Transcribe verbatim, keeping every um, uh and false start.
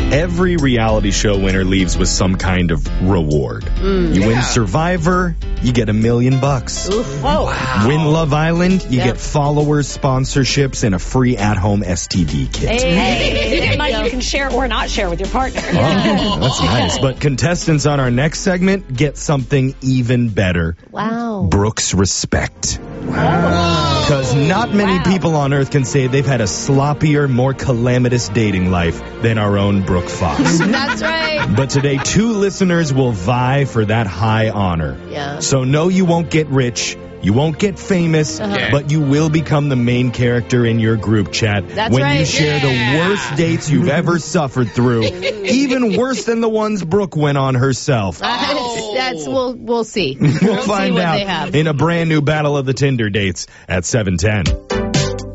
Every reality show winner leaves with some kind of reward. Mm. You Yeah. win Survivor, you get a million bucks. Oof. Whoa. Wow. Win Love Island, you Yep. get followers, sponsorships, and a free at-home S T D kit. Hey, Hey, there you money go. you can share or not share with your partner. Oh, that's nice. But contestants on our next segment get something even better. Wow. Brooke's respect. Because not many Wow. people on earth can say they've had a sloppier, more calamitous dating life than our own Brooke Fox. That's right. But today, two listeners will vie for that high honor. Yeah. So no, you won't get rich. You won't get famous, Uh-huh. but you will become the main character in your group chat That's when you right. share the worst dates you've ever suffered through, even worse than the ones Brooke went on herself. That's, that's we'll we'll see. We'll see find what out they have. in a brand new Battle of the Tinder Dates at seven ten.